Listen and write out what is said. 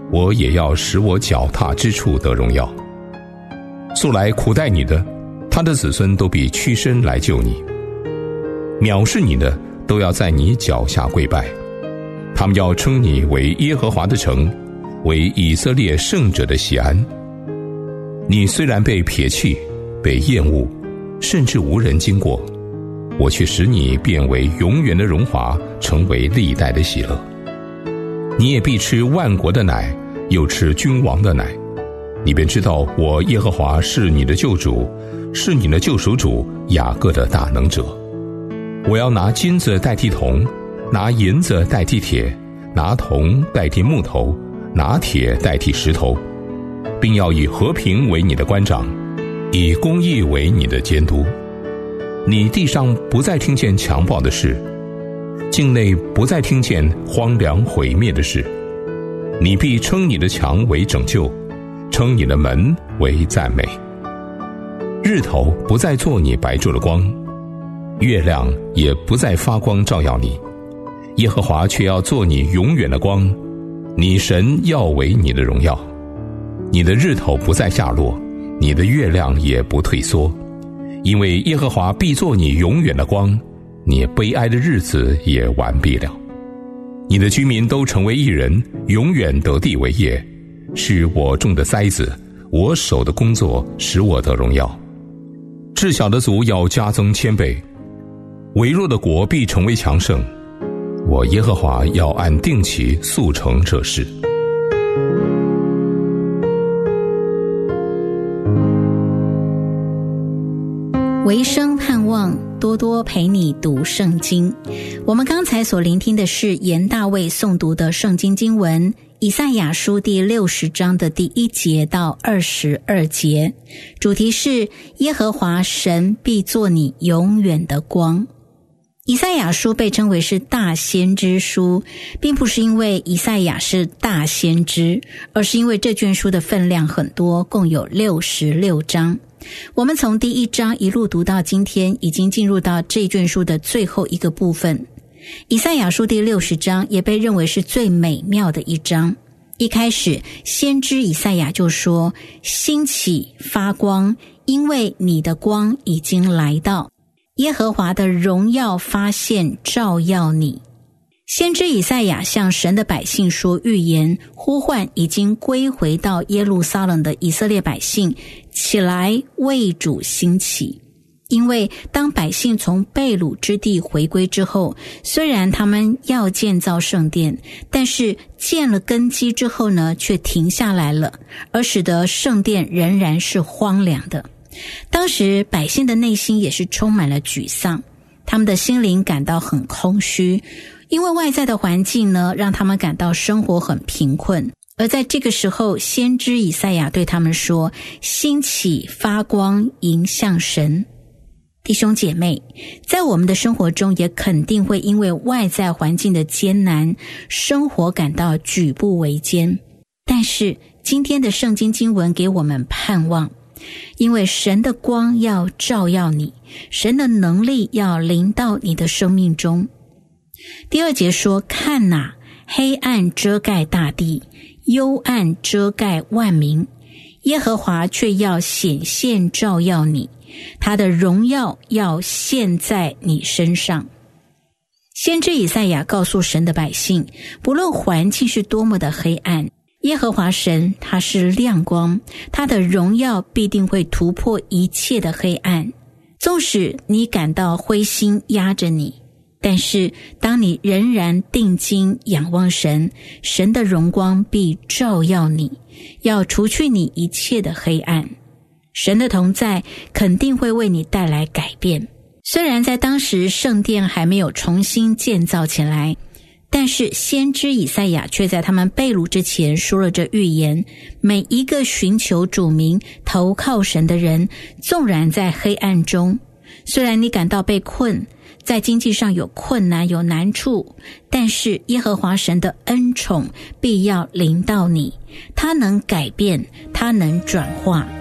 我也要使我脚踏之处得荣耀。素来苦待你的，他的子孙都必屈身来救你；藐视你的，都要在你脚下跪拜。他们要称你为耶和华的城，为以色列圣者的锡安。你虽然被撇弃，被厌恶，甚至无人经过，我却使你变为永远的荣华，成为历代的喜乐。你也必吃万国的奶，又吃君王的奶，你便知道我耶和华是你的救主，是你的救赎主，雅各的大能者。我要拿金子代替铜，拿银子代替铁，拿铜代替木头，拿铁代替石头，并要以和平为你的官长，以公义为你的监督。你地上不再听见强暴的事，境内不再听见荒凉毁灭的事。你必称你的墙为拯救，称你的门为赞美。日头不再做你白昼的光，月亮也不再发光照耀你，耶和华却要做你永远的光，你神要为你的荣耀。你的日头不再下落，你的月亮也不退缩，因为耶和华必做你永远的光，你悲哀的日子也完毕了。你的居民都成为义人，永远得地为业，是我种的栽子，我手的工作使我得荣耀。至小的族要加增千倍，微弱的国必成为强盛。我耶和华要按定期速成这事。 维生盼望多多陪你读圣经。我们刚才所聆听的是严大卫诵读的圣经经文，以赛亚书第60章的第1节到22节，主题是耶和华神必作你永远的光。以赛亚书被称为是大先知书，并不是因为以赛亚是大先知，而是因为这卷书的分量很多，共有66章。我们从第1章一路读到今天，已经进入到这卷书的最后一个部分。以赛亚书第60章也被认为是最美妙的一章。一开始，先知以赛亚就说：兴起发光，因为你的光已经来到，耶和华的荣耀发现照耀你。先知以赛亚向神的百姓说预言，呼唤已经归回到耶路撒冷的以色列百姓起来为主兴起。因为当百姓从被掳之地回归之后，虽然他们要建造圣殿，但是建了根基之后呢，却停下来了，而使得圣殿仍然是荒凉的。当时百姓的内心也是充满了沮丧，他们的心灵感到很空虚，因为外在的环境呢，让他们感到生活很贫困。而在这个时候，先知以赛亚对他们说：兴起发光，迎向神。弟兄姐妹，在我们的生活中也肯定会因为外在环境的艰难，生活感到举步维艰。但是今天的圣经经文给我们盼望，因为神的光要照耀你，神的能力要临到你的生命中。第2节说：看哪，黑暗遮盖大地，幽暗遮盖万民，耶和华却要显现照耀你，他的荣耀要现在你身上。先知以赛亚告诉神的百姓，不论环境是多么的黑暗，耶和华神他是亮光，他的荣耀必定会突破一切的黑暗。纵使你感到灰心压着你，但是当你仍然定睛仰望神，神的荣光必照耀你，要除去你一切的黑暗。神的同在肯定会为你带来改变。虽然在当时圣殿还没有重新建造起来，但是先知以赛亚却在他们被掳之前说了这预言：每一个寻求主名投靠神的人，纵然在黑暗中，虽然你感到被困，在经济上有困难有难处，但是耶和华神的恩宠必要临到你，他能改变，他能转化。